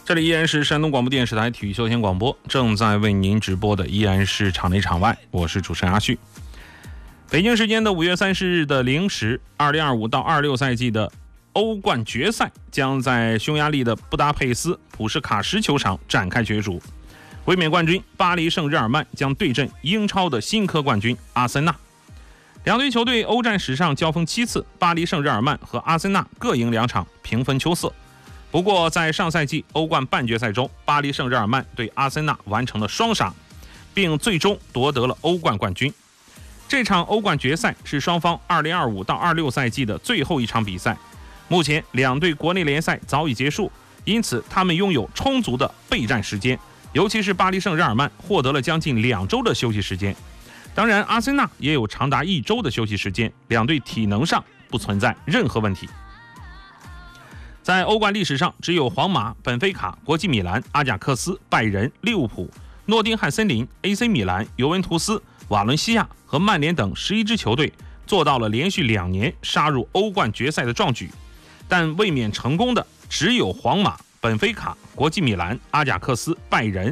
这里依然是山东广播电视台体育休闲广播，正在为您直播的依然是场内场外，我是主持人阿旭。北京时间的5月30日的零时，2025到26赛季的欧冠决赛将在匈牙利的布达佩斯普什卡什球场展开角逐。卫冕冠军巴黎圣日耳曼将对阵英超的新科冠军阿森纳。两队球队欧战史上交锋7次，巴黎圣日耳曼和阿森纳各赢2场，平分秋色。不过在上赛季欧冠半决赛中，巴黎圣日耳曼对阿森纳完成了双杀，并最终夺得了欧冠冠军。这场欧冠决赛是双方2025到26赛季的最后一场比赛。目前两队国内联赛早已结束，因此他们拥有充足的备战时间，尤其是巴黎圣日耳曼获得了将近2周的休息时间。当然阿森纳也有长达1周的休息时间，两队体能上不存在任何问题。在欧冠历史上，只有皇马、本菲卡、国际米兰、阿贾克斯、拜仁、利物浦、诺丁汉森林、AC 米兰、尤文图斯、瓦伦西亚和曼联等11支球队做到了连续2年杀入欧冠决赛的壮举，但卫冕成功的只有皇马、本菲卡、国际米兰、阿贾克斯、拜仁、